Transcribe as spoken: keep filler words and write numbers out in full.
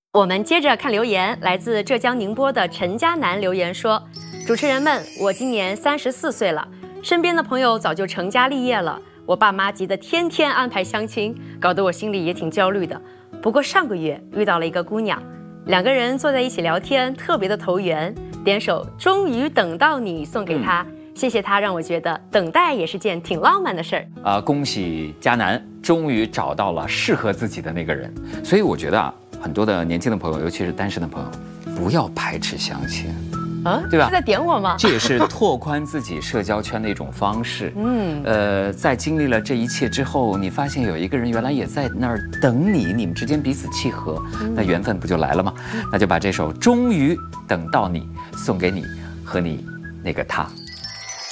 我们接着看留言，来自浙江宁波的陈家南留言说：主持人们，我今年三十四岁了，身边的朋友早就成家立业了，我爸妈急得天天安排相亲，搞得我心里也挺焦虑的。不过上个月遇到了一个姑娘，两个人坐在一起聊天，特别的投缘，点首《终于等到你》送给她。嗯谢谢他，让我觉得等待也是件挺浪漫的事儿啊、呃！恭喜嘉南终于找到了适合自己的那个人。所以我觉得啊，很多的年轻的朋友，尤其是单身的朋友，不要排斥相亲啊， 对吧？ 是在点我吗？ 这也是拓宽自己社交圈的一种方式。嗯，呃，在经历了这一切之后，你发现有一个人原来也在那儿等你，你们之间彼此契合，嗯、那缘分不就来了吗？那就把这首《终于等到你》送给你和你那个他。